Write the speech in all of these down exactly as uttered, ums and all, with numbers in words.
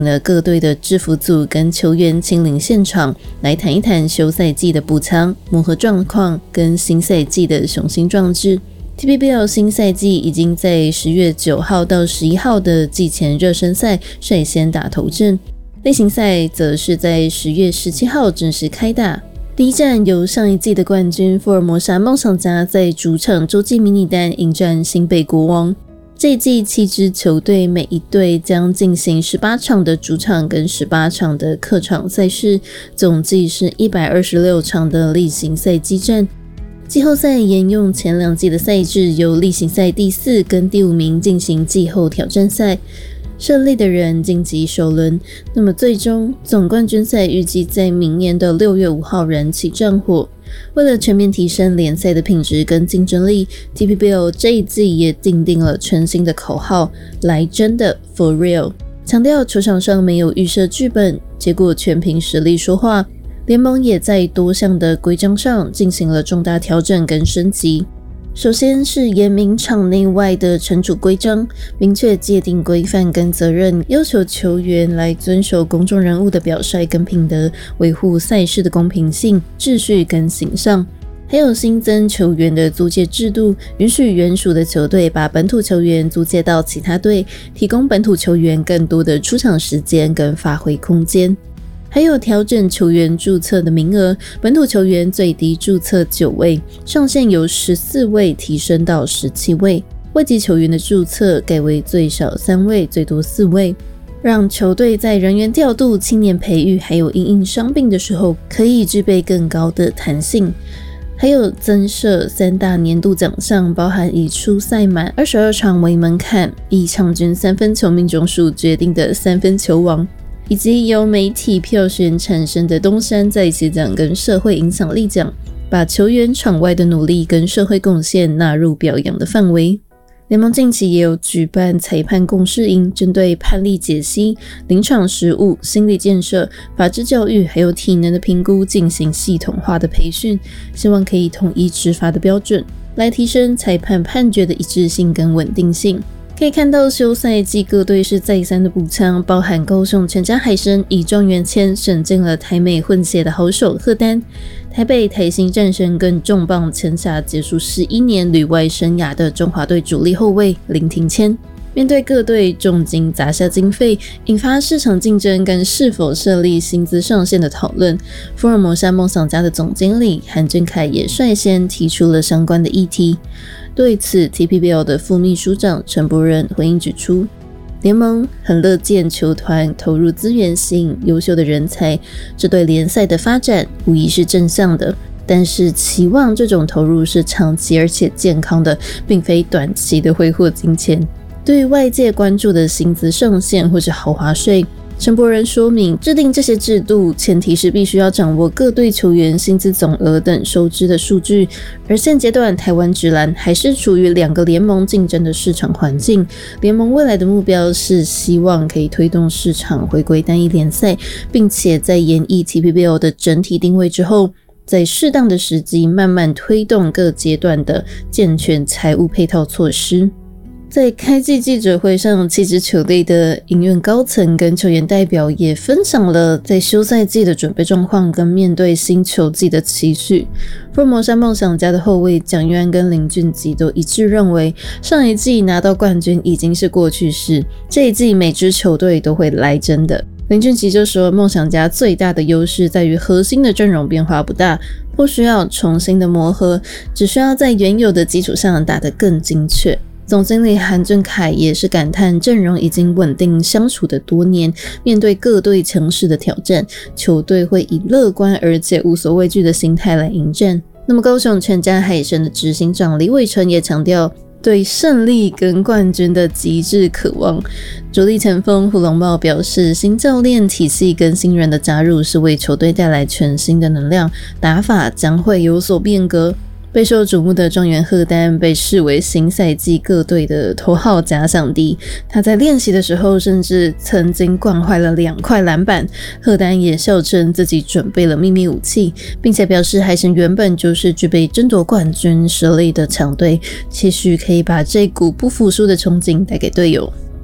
了各队的制服组跟球员亲临现场，来谈一谈休赛季的补强、磨合状况跟新赛季的雄心壮志。T P B L 新赛季已经在十月九号到十一号的季前热身赛率先打头阵，例行赛则是在十月十七号正式开打。第一站由上一季的冠军福尔摩沙梦想家在主场洲际迷你蛋迎战新北国王。这一季七支球队每一队将进行十八场的主场跟十八场的客场赛事，总计是一百二十六场的例行赛激战。季后赛沿用前两季的赛制，由例行赛第四跟第五名进行季后挑战赛，胜利的人晋级首轮。那么最终总冠军赛预计在明年的六月五号燃起战火。为了全面提升联赛的品质跟竞争力， T P B L 这一季也订定了全新的口号，来真的 For Real， 强调球场上没有预设剧本，结果全凭实力说话。联盟也在多项的规章上进行了重大调整跟升级。首先是严明场内外的惩处规章，明确界定规范跟责任，要求球员来遵守公众人物的表率跟品德，维护赛事的公平性、秩序跟形象。还有新增球员的租借制度，允许原属的球队把本土球员租借到其他队，提供本土球员更多的出场时间跟发挥空间。还有调整球员注册的名额，本土球员最低注册九位，上限由十四位提升到十七位。外籍球员的注册改为最少三位，最多四位，让球队在人员调度、青年培育还有因应伤病的时候，可以具备更高的弹性。还有增设三大年度奖项，包含以出赛满二十二场为门槛，以场均三分球命中数决定的三分球王，以及由媒体票选产生的东山再起奖跟社会影响力奖，把球员场外的努力跟社会贡献纳入表扬的范围。联盟近期也有举办裁判共识营，针对判例解析、临场实务、心理建设、法治教育还有体能的评估进行系统化的培训，希望可以统一执法的标准，来提升裁判判决的一致性跟稳定性。可以看到休赛季各队是再三的补强，包含高雄全家海神以状元签选进了台美混血的好手贺丹，台北台新战神更重磅签下结束十一年旅外生涯的中华队主力后卫林庭谦。面对各队重金砸下经费，引发市场竞争跟是否设立薪资上限的讨论，福尔摩沙梦想家的总经理韩俊凯也率先提出了相关的议题。对此 T P B L 的副秘书长陈柏仁回应指出，联盟很乐见球团投入资源吸引优秀的人才，这对联赛的发展无疑是正向的，但是期望这种投入是长期而且健康的，并非短期的挥霍金钱。对于外界关注的薪资上限或是豪华税，陈柏仁说明，制定这些制度前提是必须要掌握各队球员薪资总额等收支的数据，而现阶段台湾职篮还是处于两个联盟竞争的市场环境，联盟未来的目标是希望可以推动市场回归单一联赛，并且在研议 T P B L 的整体定位之后，在适当的时机慢慢推动各阶段的健全财务配套措施。在开季记者会上，七支球队的营运高层跟球员代表也分享了在休赛季的准备状况跟面对新球季的期许。福尔摩沙梦想家的后卫蒋玉安跟林俊吉都一致认为，上一季拿到冠军已经是过去式，这一季每支球队都会来真的。林俊吉就说，梦想家最大的优势在于核心的阵容变化不大，不需要重新的磨合，只需要在原有的基础上打得更精确。总经理韩俊凯也是感叹，阵容已经稳定相处的多年，面对各队强势的挑战，球队会以乐观而且无所畏惧的心态来迎战。那么高雄全家海神的执行长李伟成也强调，对胜利跟冠军的极致渴望。主力前锋胡龙茂表示，新教练体系跟新人的加入是为球队带来全新的能量，打法将会有所变革。备受瞩目的状元贺丹被视为新赛季各队的头号假想敌，他在练习的时候甚至曾经惯坏了两块篮板。贺丹也笑称自己准备了秘密武器，并且表示海神原本就是具备争夺冠军实力的强队，期许可以把这股不服输的憧憬带给队友。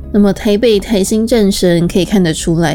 那么台北台新战神可以看得出来，